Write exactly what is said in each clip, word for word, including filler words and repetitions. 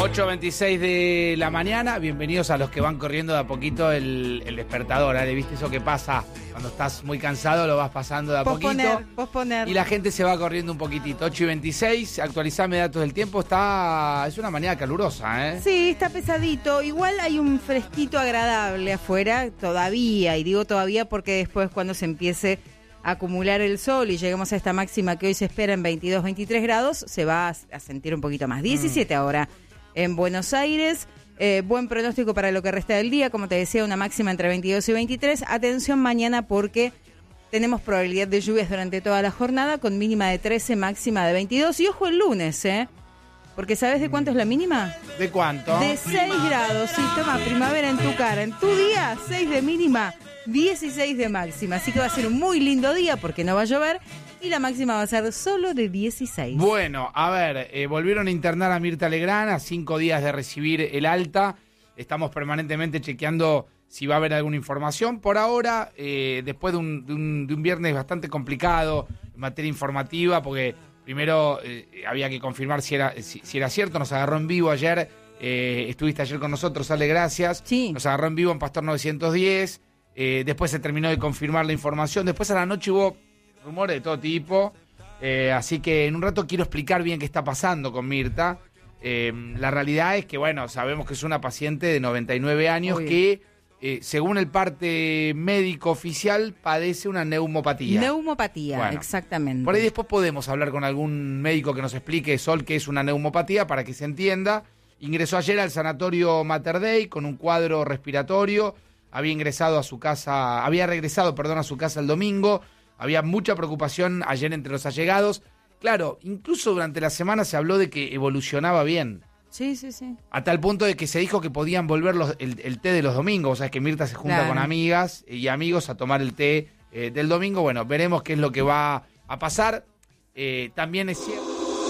ocho veintiséis de la mañana, bienvenidos a los que van corriendo de a poquito el, el despertador, ¿eh? ¿Viste eso que pasa? Cuando estás muy cansado lo vas pasando de a posponer, poquito. Posponer. Y la gente se va corriendo un poquitito. ocho y veintiséis, actualizame datos del tiempo, está es una mañana calurosa, ¿eh? Sí, está pesadito. Igual hay un fresquito agradable afuera todavía, y digo todavía porque después cuando se empiece a acumular el sol y lleguemos a esta máxima que hoy se espera en veintidós, veintitrés grados, se va a sentir un poquito más. diecisiete mm. ahora en Buenos Aires. Eh, buen pronóstico para lo que resta del día, como te decía, una máxima entre veintidós y veintitrés. Atención mañana porque tenemos probabilidad de lluvias durante toda la jornada con mínima de trece, máxima de veintidós. Y ojo el lunes, ¿eh? Porque ¿sabes de cuánto es la mínima? ¿De cuánto? De seis grados. Sí, toma, primavera en tu cara. En tu día, seis de mínima, dieciséis de máxima. Así que va a ser un muy lindo día porque no va a llover. Y la máxima va a ser solo de dieciséis. Bueno, a ver, eh, volvieron a internar a Mirta Legrand a cinco días de recibir el alta. Estamos permanentemente chequeando si va a haber alguna información. Por ahora, eh, después de un, de, un, de un viernes bastante complicado en materia informativa, porque primero eh, había que confirmar si era, si, si era cierto, nos agarró en vivo ayer, eh, estuviste ayer con nosotros, Ale, gracias. Sí. Nos agarró en vivo en Pastor novecientos diez, eh, después se terminó de confirmar la información, después a la noche hubo rumores de todo tipo, eh, así que en un rato quiero explicar bien qué está pasando con Mirta. Eh, la realidad es que, bueno, sabemos que es una paciente de noventa y nueve años Uy. que, eh, según el parte médico oficial, padece una neumopatía. Neumopatía, bueno, exactamente. Por ahí después podemos hablar con algún médico que nos explique, Sol, qué es una neumopatía, para que se entienda. Ingresó ayer al sanatorio Mater Dei con un cuadro respiratorio, había ingresado a su casa, había regresado, perdón, a su casa el domingo. Había mucha preocupación ayer entre los allegados. Claro, incluso durante la semana se habló de que evolucionaba bien. Sí, sí, sí. A tal punto de que se dijo que podían volver los, el, el té de los domingos. O sea, que Mirta se junta claro. con amigas y amigos a tomar el té eh, del domingo. Bueno, veremos qué es lo que va a pasar. Eh, también es cierto.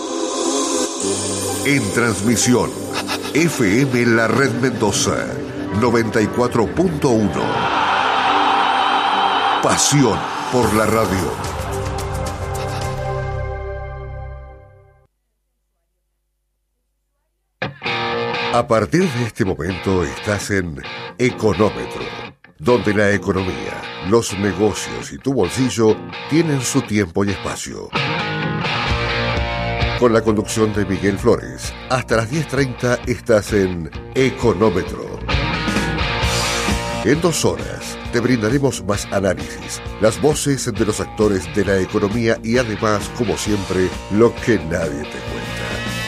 En transmisión, F M La Red Mendoza, noventa y cuatro punto uno. Pasión por la radio. A partir de este momento estás en Económetro, donde la economía, los negocios y tu bolsillo tienen su tiempo y espacio. Con la conducción de Miguel Flores, hasta las diez treinta estás en Económetro. En dos horas te brindaremos más análisis, las voces de los actores de la economía y además, como siempre, lo que nadie te cuenta.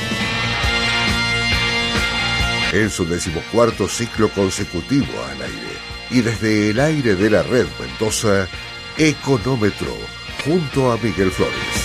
En su decimocuarto ciclo consecutivo al aire y desde el aire de la Red Mendoza, Económetro, junto a Miguel Flores.